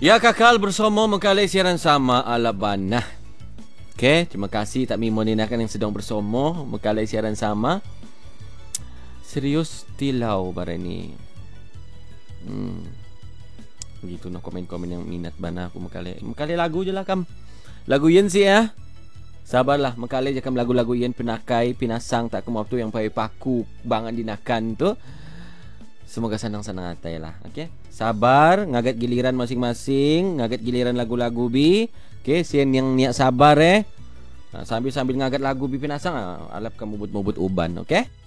Ya kakal bersama mengkali siaran sama Alabana. Okay, terima kasih tak mimo ni nak yang sedang bersama mengkali siaran sama. Serius tilau barang ni. Begitu nak komen-komen yang minat bana aku mengkali lagu je lah kam. Lagu yen sih ya. Sabarlah mengkali je kam lagu-lagu yen penakai pinasang tak kemau tu yang pai paku bangan dinakan tu. Semoga senang-senang atai lah. Okay. Sabar, ngagat giliran masing-masing, ngagat giliran lagu-lagu bi. Okay, sian yang niat sabar Sambil-sambil ngagat lagu bi pinasang alap kamu mubut-mubut uban, okay?